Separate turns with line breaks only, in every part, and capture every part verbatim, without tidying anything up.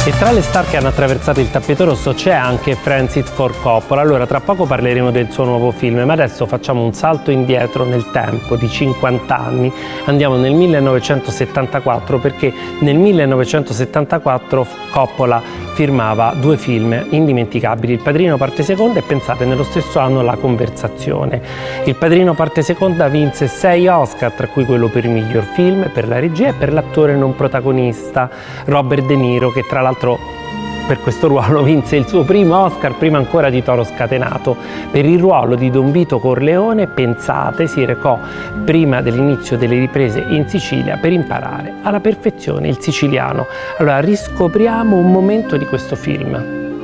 E tra le star che hanno attraversato il tappeto rosso c'è anche Francis Ford Coppola. Allora, tra poco parleremo del suo nuovo film, ma adesso facciamo un salto indietro nel tempo di cinquanta anni. Andiamo nel millenovecentosettantaquattro, perché nel millenovecentosettantaquattro Coppola firmava due film indimenticabili, Il Padrino parte seconda e, pensate, nello stesso anno La Conversazione. Il Padrino parte seconda vinse sei Oscar, tra cui quello per il miglior film, per la regia e per l'attore non protagonista, Robert De Niro, che tra l'altro per questo ruolo vinse il suo primo Oscar prima ancora di Toro Scatenato. Per il ruolo di Don Vito Corleone, pensate, si recò prima dell'inizio delle riprese in Sicilia per imparare alla perfezione il siciliano. Allora riscopriamo un momento di questo film.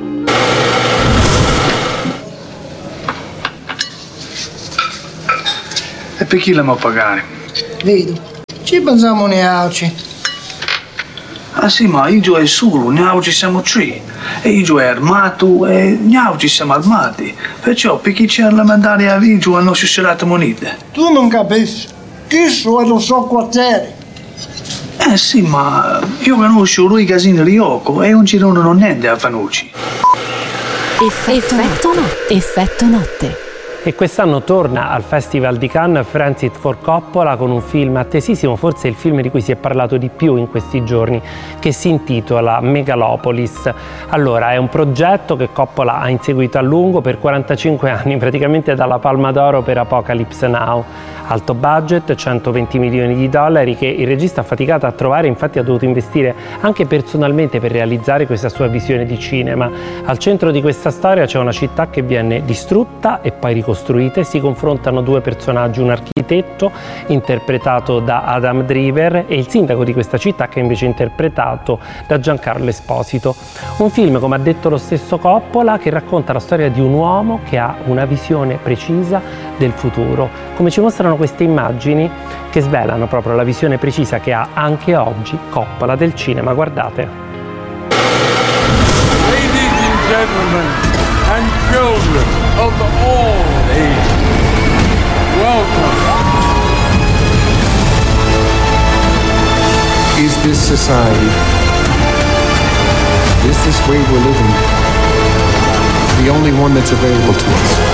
E per chi la può pagare?
Vedo, ci pensiamo neanche.
Ah sì, ma io è solo, noi ci siamo tre. E io è armato e noi ci siamo armati. Perciò per chi c'è la mandare a Vigio hanno scegliato monete.
Tu non capisci, chi sono il suo quartiere?
Eh sì, ma io conosco lui Casino Rioco e un girone non niente a Fanucci.
Effetto, Effetto notte. Effetto notte.
E quest'anno torna al Festival di Cannes Francis Ford Coppola con un film attesissimo, forse il film di cui si è parlato di più in questi giorni, che si intitola Megalopolis. Allora, è un progetto che Coppola ha inseguito a lungo per quarantacinque anni, praticamente dalla Palma d'Oro per Apocalypse Now. Alto budget, centoventi milioni di dollari, che il regista ha faticato a trovare, infatti ha dovuto investire anche personalmente per realizzare questa sua visione di cinema. Al centro di questa storia c'è una città che viene distrutta e poi ricostruita e si confrontano due personaggi, un architetto interpretato da Adam Driver e il sindaco di questa città che è invece interpretato da Giancarlo Esposito. Un film, come ha detto lo stesso Coppola, che racconta la storia di un uomo che ha una visione precisa del futuro, come ci mostrano queste immagini che svelano proprio la visione precisa che ha anche oggi Coppola del cinema. Guardate.
Ladies and gentlemen and children of all ages, welcome.
Is this society? Is this way we're living the only one that's available to us?